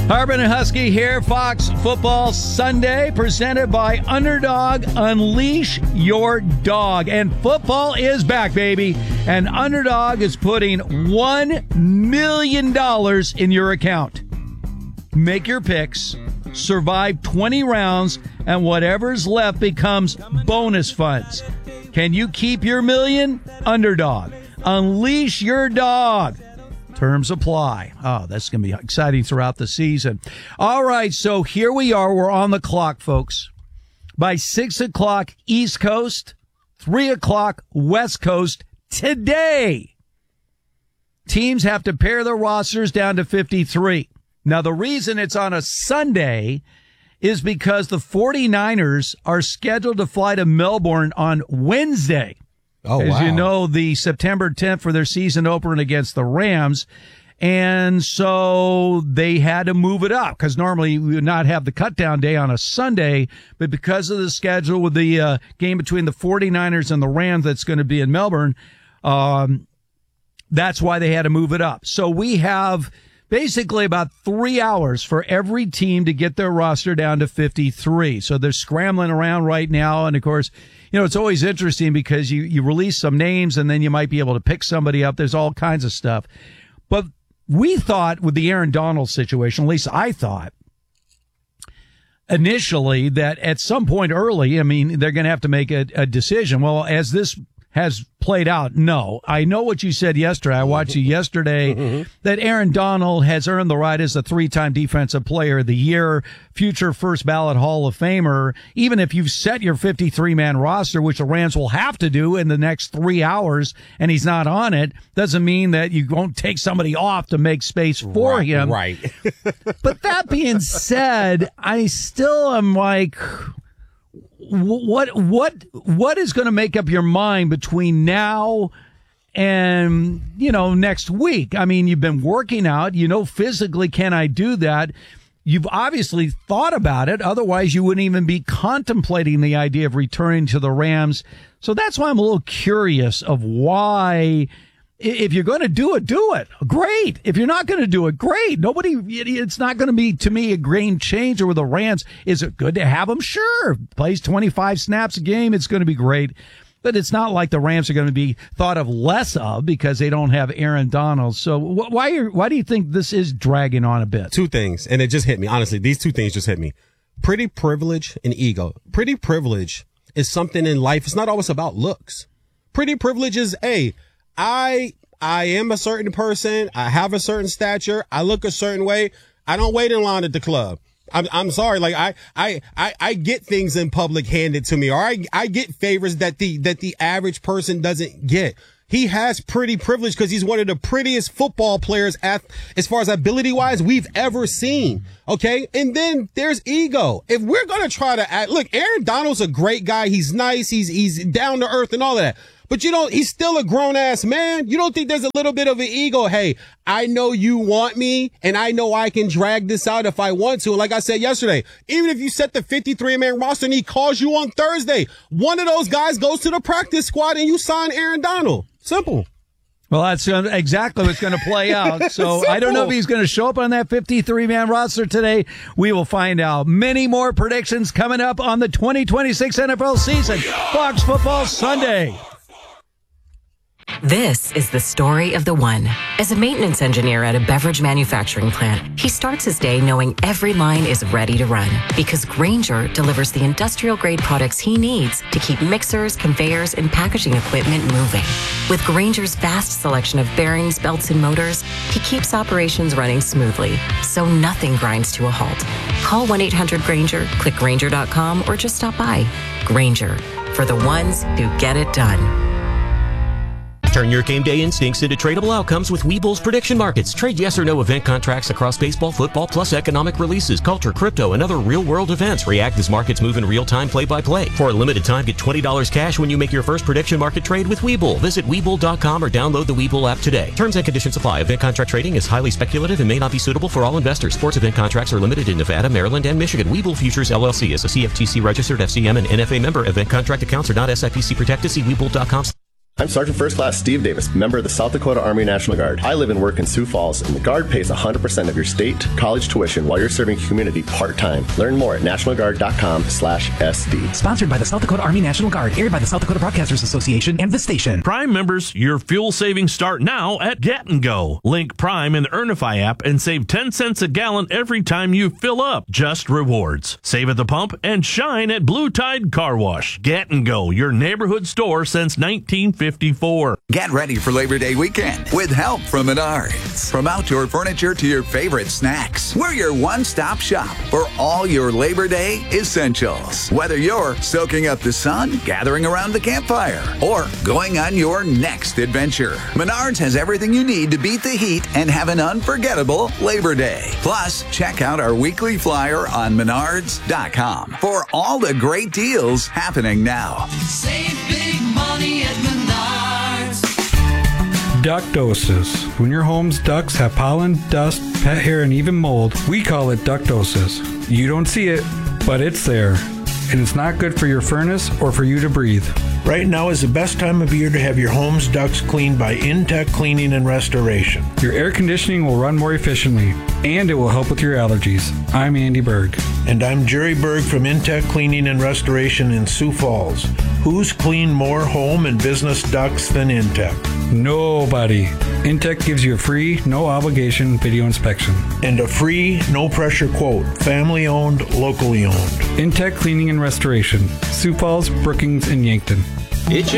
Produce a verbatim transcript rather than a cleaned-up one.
Harbin and Husky here, Fox Football Sunday, presented by Underdog. Unleash your dog. And football is back, baby. And Underdog is putting one million dollars in your account. Make your picks, survive twenty rounds, and whatever's left becomes bonus funds. Can you keep your million? Underdog. Unleash your dog. Terms apply. Oh, that's going to be exciting throughout the season. All right, so here we are. We're on the clock, folks. By six o'clock East Coast, three o'clock West Coast today, teams have to pare their rosters down to fifty-three. Now, the reason it's on a Sunday is because the 49ers are scheduled to fly to Melbourne on Wednesday. Oh, As wow. you know, the September tenth for their season opener against the Rams. And so they had to move it up because normally we would not have the cutdown day on a Sunday. But because of the schedule with the uh, game between the 49ers and the Rams that's going to be in Melbourne, um, that's why they had to move it up. So we have basically about three hours for every team to get their roster down to fifty-three. So they're scrambling around right now. And, of course, you know, it's always interesting because you, you release some names and then you might be able to pick somebody up. There's all kinds of stuff. But we thought with the Aaron Donald situation, at least I thought initially that at some point early, I mean, they're going to have to make a, a decision. Well, as this has played out, no. I know what you said yesterday. I watched you yesterday mm-hmm. that Aaron Donald has earned the right as a three-time Defensive Player of the Year, future first ballot Hall of Famer. Even if you've set your fifty-three man roster, which the Rams will have to do in the next three hours, and he's not on it, doesn't mean that you won't take somebody off to make space for right, him. Right. But that being said, I still am like, What what what is going to make up your mind between now and, you know, next week? I mean, you've been working out. You know, physically, can I do that? You've obviously thought about it. Otherwise, you wouldn't even be contemplating the idea of returning to the Rams. So that's why I'm a little curious of why. If you're going to do it, do it. Great. If you're not going to do it, great. Nobody, it's not going to be, to me, a game changer with the Rams. Is it good to have him? Sure. Plays twenty-five snaps a game. It's going to be great. But it's not like the Rams are going to be thought of less of because they don't have Aaron Donald. So wh- why are, why do you think this is dragging on a bit? Two things, and it just hit me. Honestly, these two things just hit me. Pretty privilege and ego. Pretty privilege is something in life. It's not always about looks. Pretty privilege is, hey, I I am a certain person. I have a certain stature. I look a certain way. I don't wait in line at the club. I'm I'm sorry. Like I I I, I get things in public handed to me, or I I get favors that the that the average person doesn't get. He has pretty privilege because he's one of the prettiest football players at, as far as ability wise we've ever seen. Okay. And then there's ego. If we're going to try to act, look, Aaron Donald's a great guy. He's nice. He's, he's down to earth and all of that. But you don't, he's still a grown ass man. You don't think there's a little bit of an ego? Hey, I know you want me and I know I can drag this out if I want to. And like I said yesterday, even if you set the fifty-three man roster and he calls you on Thursday, one of those guys goes to the practice squad and you sign Aaron Donald. Simple. Well, that's exactly what's going to play out. So I don't know if he's going to show up on that fifty-three man roster today. We will find out. Many more predictions coming up on the twenty twenty-six N F L season. Fox Football Sunday. This is the story of the one. As a maintenance engineer at a beverage manufacturing plant, he starts his day knowing every line is ready to run because Grainger delivers the industrial-grade products he needs to keep mixers, conveyors, and packaging equipment moving. With Grainger's vast selection of bearings, belts, and motors, he keeps operations running smoothly, so nothing grinds to a halt. Call one eight hundred Grainger, click Grainger dot com, or just stop by. Grainger, for the ones who get it done. Turn your game day instincts into tradable outcomes with Webull's prediction markets. Trade yes or no event contracts across baseball, football, plus economic releases, culture, crypto, and other real-world events. React as markets move in real time, play-by-play. For a limited time, get twenty dollars cash when you make your first prediction market trade with Webull. Visit Webull dot com or download the Webull app today. Terms and conditions apply. Event contract trading is highly speculative and may not be suitable for all investors. Sports event contracts are limited in Nevada, Maryland, and Michigan. Webull Futures, L L C is a C F T C registered F C M and N F A member. Event contract accounts are not S I P C protected. See Webull dot com. I'm Sergeant First Class Steve Davis, member of the South Dakota Army National Guard. I live and work in Sioux Falls, and the Guard pays one hundred percent of your state college tuition while you're serving community part-time. Learn more at national guard dot com slash S D. Sponsored by the South Dakota Army National Guard, aired by the South Dakota Broadcasters Association and the station. Prime members, your fuel savings start now at Get and Go. Link Prime in the Earnify app and save ten cents a gallon every time you fill up. Just rewards. Save at the pump and shine at Blue Tide Car Wash. Get and Go, your neighborhood store since nineteen fifty-four. Get ready for Labor Day weekend with help from Menards. From outdoor furniture to your favorite snacks, we're your one-stop shop for all your Labor Day essentials. Whether you're soaking up the sun, gathering around the campfire, or going on your next adventure, Menards has everything you need to beat the heat and have an unforgettable Labor Day. Plus, check out our weekly flyer on menards dot com for all the great deals happening now. Save big money at Menards. Ductosis. When your home's ducts have pollen, dust, pet hair, and even mold, we call it ductosis. You don't see it, but it's there. And it's not good for your furnace or for you to breathe. Right now is the best time of year to have your home's ducts cleaned by Intech Cleaning and Restoration. Your air conditioning will run more efficiently, and it will help with your allergies. I'm Andy Berg. And I'm Jerry Berg from Intech Cleaning and Restoration in Sioux Falls. Who's cleaned more home and business ducts than Intech? Nobody. Intech gives you a free, no obligation video inspection. And a free, no pressure quote. Family owned, locally owned. Intech Cleaning and Restoration. Sioux Falls, Brookings, and Yankton. Itching